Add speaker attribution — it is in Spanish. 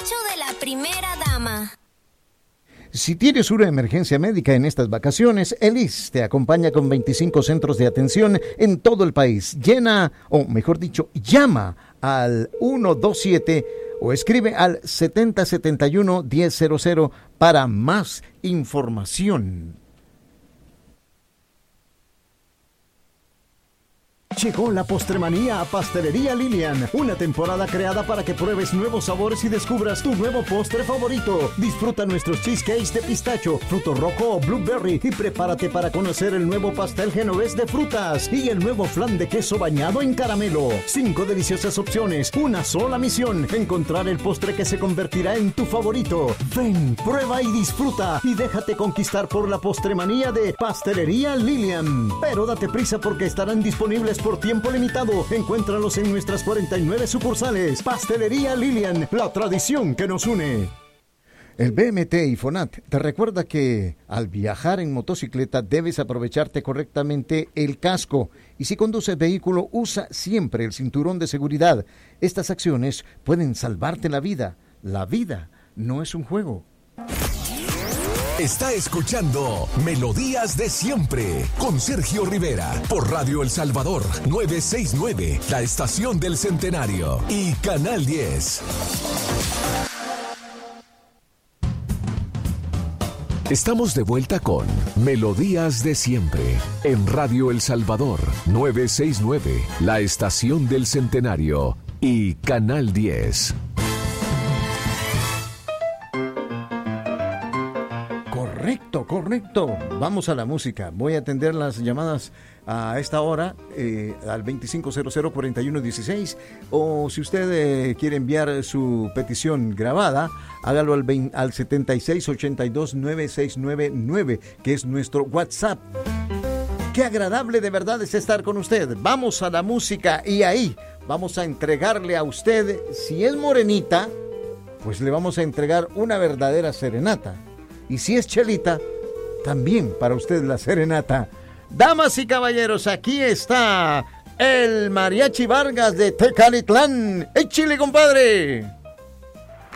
Speaker 1: capricho de la primera dama.
Speaker 2: Si tienes una emergencia médica en estas vacaciones, el ISSSTE te acompaña con 25 centros de atención en todo el país. Llama al 127 o escribe al 7071-1000 para más información.
Speaker 3: Llegó la postremanía a Pastelería Lilian, una temporada creada para que pruebes nuevos sabores y descubras tu nuevo postre favorito. Disfruta nuestros cheesecakes de pistacho, fruto rojo o blueberry y prepárate para conocer el nuevo pastel genovés de frutas y el nuevo flan de queso bañado en caramelo. 5 deliciosas opciones, una sola misión: encontrar el postre que se convertirá en tu favorito. Ven, prueba y disfruta y déjate conquistar por la postremanía de Pastelería Lilian. Pero date prisa porque estarán disponibles por tiempo limitado. Encuéntralos en nuestras 49 sucursales. Pastelería Lilian, la tradición que nos une.
Speaker 2: El BMT y FONAT te recuerda que al viajar en motocicleta debes aprovecharte correctamente el casco y si conduces vehículo usa siempre el cinturón de seguridad. Estas acciones pueden salvarte la vida. La vida no es un juego.
Speaker 4: Está escuchando Melodías de Siempre con Sergio Rivera por Radio El Salvador 969, la estación del Centenario y Canal 10. Estamos de vuelta con Melodías de Siempre en Radio El Salvador 969, la estación del Centenario y Canal 10.
Speaker 2: Correcto. Vamos a la música. Voy a atender las llamadas a esta hora al 2500-4116 o si usted quiere enviar su petición grabada, hágalo al 7682-9699, que es nuestro WhatsApp. Qué agradable de verdad es estar con usted. Vamos a la música y ahí vamos a entregarle a usted, si es morenita, pues le vamos a entregar una verdadera serenata. Y si es chelita, también para usted la serenata. Damas y caballeros, aquí está el Mariachi Vargas de Tecalitlán. ¡Échale, compadre!